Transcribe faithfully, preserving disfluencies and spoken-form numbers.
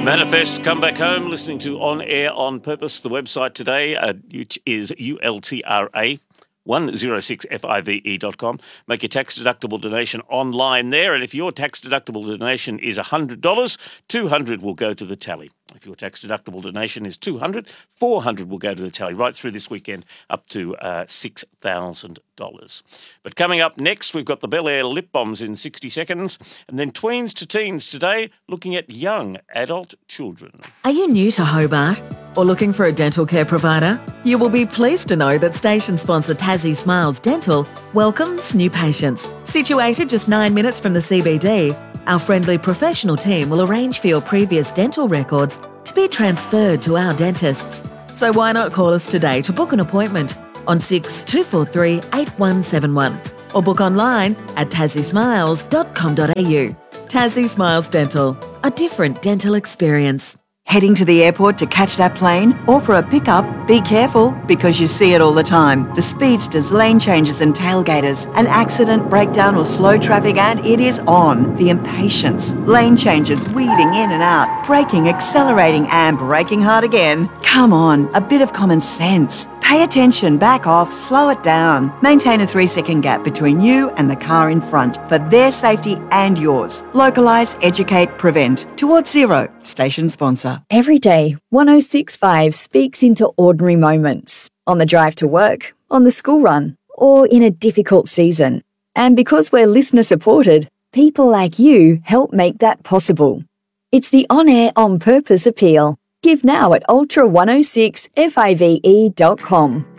Manifest, come back home, listening to On Air On Purpose. The website today, uh, which is U L T R A one oh six F I V E dot com. Make your tax-deductible donation online there, and if your tax-deductible donation is one hundred dollars, two hundred dollars will go to the tally. If your tax-deductible donation is two hundred dollars, four hundred dollars will go to the tally, right through this weekend up to uh, six thousand dollars. But coming up next, we've got the Bel Air lip bombs in sixty seconds, and then tweens to teens today, looking at young adult children. Are you new to Hobart or looking for a dental care provider? You will be pleased to know that station sponsor Tassie Smiles Dental welcomes new patients. Situated just nine minutes from the C B D, our friendly professional team will arrange for your previous dental records to be transferred to our dentists. So why not call us today to book an appointment on six two four three eight one seven one or book online at tassie smiles dot com dot a u. Tassie Smiles Dental, a different dental experience. Heading to the airport to catch that plane or for a pickup? Be careful, because you see it all the time. The speedsters, lane changes and tailgaters. An accident, breakdown or slow traffic and it is on. The impatience. Lane changes, weaving in and out. Braking, accelerating and braking hard again. Come on, a bit of common sense. Pay attention, back off, slow it down. Maintain a three-second gap between you and the car in front for their safety and yours. Localise, educate, prevent. Towards Zero, station sponsor. Every day, one oh six point five speaks into ordinary moments. On the drive to work, on the school run, or in a difficult season. And because we're listener supported, people like you help make that possible. It's the On Air On Purpose appeal. Give now at ultra one oh six F I V E dot com.